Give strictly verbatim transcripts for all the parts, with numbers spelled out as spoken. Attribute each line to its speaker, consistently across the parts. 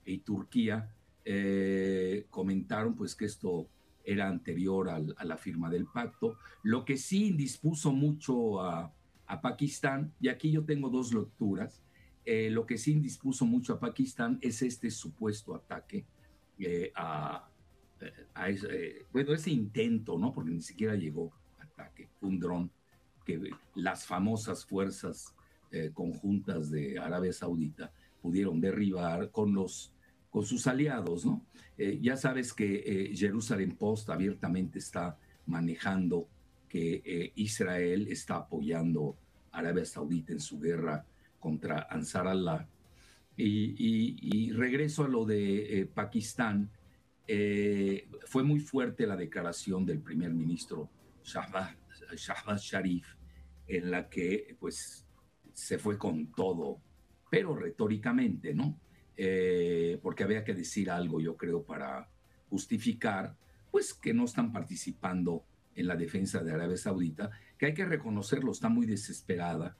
Speaker 1: y Turquía eh, comentaron pues que esto era anterior al, a la firma del pacto. Lo que sí indispuso mucho a, a Pakistán, y aquí yo tengo dos lecturas, eh, lo que sí indispuso mucho a Pakistán es este supuesto ataque eh, a, a ese, eh, bueno, ese intento, ¿no? Porque ni siquiera llegó ataque, fue un dron que las famosas fuerzas eh, conjuntas de Arabia Saudita pudieron derribar con los con sus aliados, ¿no? Eh, ya sabes que eh, Jerusalem Post abiertamente está manejando que eh, Israel está apoyando a Arabia Saudita en su guerra contra Ansar Allah. Y, y, y regreso a lo de eh, Pakistán. Eh, fue muy fuerte la declaración del primer ministro Shahbaz, Shahbaz Sharif, en la que pues se fue con todo, pero retóricamente, ¿no? Eh, porque había que decir algo, yo creo, para justificar pues que no están participando en la defensa de Arabia Saudita, que hay que reconocerlo, está muy desesperada,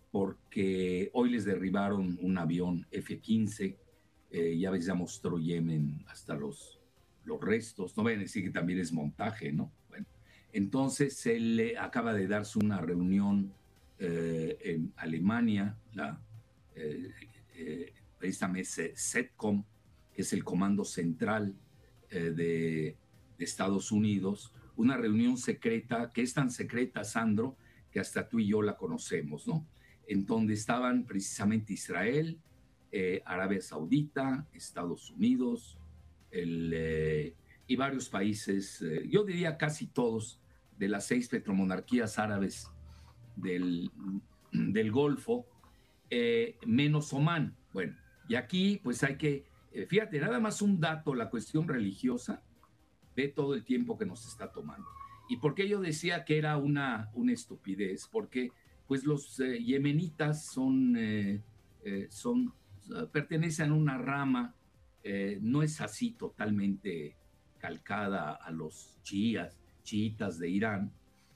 Speaker 1: porque hoy les derribaron un avión F quince, eh, ya ves, ya mostró Yemen hasta los, los restos, no vayan a decir que también es montaje, ¿no? Bueno, entonces se le acaba de darse una reunión eh, en Alemania, la, eh, eh, precisamente SETCOM, que es el Comando Central eh, de, de Estados Unidos, una reunión secreta, que es tan secreta, Sandro, que hasta tú y yo la conocemos, ¿no? En donde estaban precisamente Israel, eh, Arabia Saudita, Estados Unidos, el, eh, y varios países, eh, yo diría casi todos, de las seis petromonarquías árabes del, del Golfo, eh, menos Omán. Bueno, y aquí pues hay que, eh, fíjate, nada más un dato, la cuestión religiosa, ve todo el tiempo que nos está tomando. ¿Y por qué yo decía que era una, una estupidez? Porque pues los eh, yemenitas son, eh, eh, son uh, pertenecen a una rama, eh, no es así totalmente calcada a los chiías, chiitas de Irán,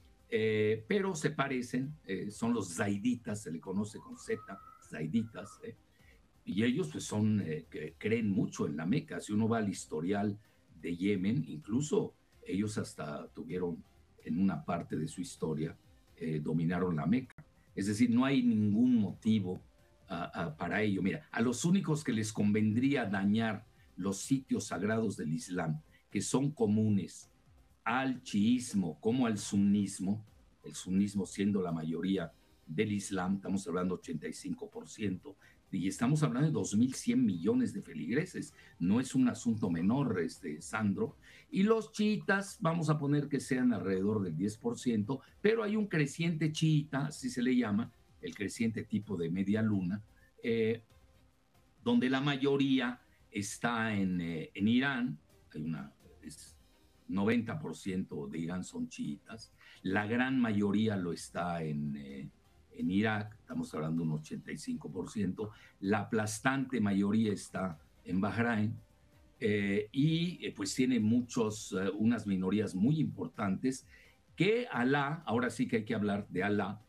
Speaker 1: eh, pero se parecen, eh, son los zaiditas, se le conoce con Z, zaiditas, eh, y ellos pues son, eh, que creen mucho en la Meca. Si uno va al historial de Yemen, incluso ellos hasta tuvieron en una parte de su historia, eh, dominaron la Meca. Es decir, no hay ningún motivo uh, uh, para ello. Mira, a los únicos que les convendría dañar los sitios sagrados del Islam, que son comunes al chiismo como al sunnismo, el sunnismo siendo la mayoría del Islam, estamos hablando ochenta y cinco por ciento, y estamos hablando de dos mil cien millones de feligreses, no es un asunto menor, este, Sandro, y los chiitas, vamos a poner que sean alrededor del diez por ciento, pero hay un creciente chiita, así se le llama, el creciente tipo de media luna, eh, donde la mayoría está en, eh, en Irán, hay una, es noventa por ciento de Irán son chiitas, la gran mayoría lo está en, eh, en Irak, estamos hablando de un ochenta y cinco por ciento, la aplastante mayoría está en Bahrein, eh, y eh, pues tiene muchos, eh, unas minorías muy importantes que Alá, ahora sí que hay que hablar de Alá,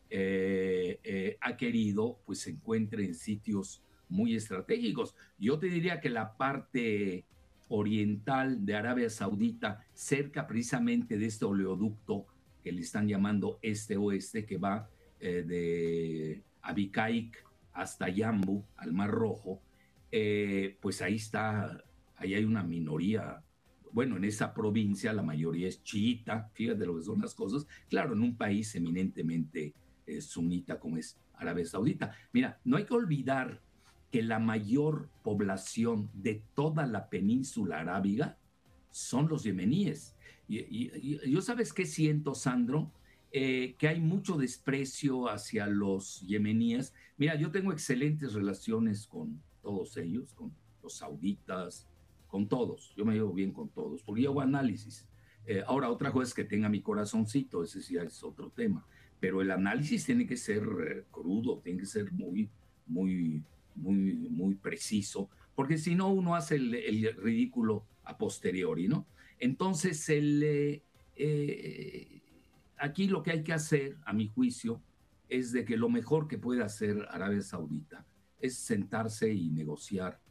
Speaker 1: eh, eh, ha querido pues se encuentre en sitios muy estratégicos. Yo te diría que la parte oriental de Arabia Saudita, cerca precisamente de este oleoducto que le están llamando este-oeste, que va eh, de Abqaiq hasta Yambu, al Mar Rojo, eh, pues ahí está, ahí hay una minoría. Bueno, en esa provincia la mayoría es chiita, fíjate lo que son las cosas, claro, en un país eminentemente eh, sunita como es Arabia Saudita. Mira, no hay que olvidar que la mayor población de toda la península arábiga son los yemeníes. Y, y, y yo sabes qué siento, Sandro, eh, que hay mucho desprecio hacia los yemeníes. Mira, yo tengo excelentes relaciones con todos ellos, con los sauditas, con todos. Yo me llevo bien con todos, porque yo hago análisis. Eh, ahora, otra cosa es que tenga mi corazoncito, ese ya es otro tema. Pero el análisis tiene que ser eh, crudo, tiene que ser muy, muy, muy, muy preciso, porque si no uno hace el, el ridículo a posteriori, ¿no? Entonces, el, eh, eh, aquí lo que hay que hacer, a mi juicio, es de que lo mejor que puede hacer Arabia Saudita es sentarse y negociar